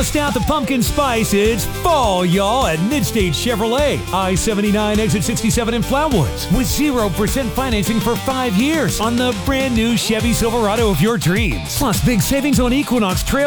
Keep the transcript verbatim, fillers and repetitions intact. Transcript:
Bust out the pumpkin spice. It's fall, y'all, at Midstate Chevrolet. I seventy-nine, exit sixty-seven in Flatwoods. With zero percent financing for five years on the brand new Chevy Silverado of your dreams. Plus, big savings on Equinox Trail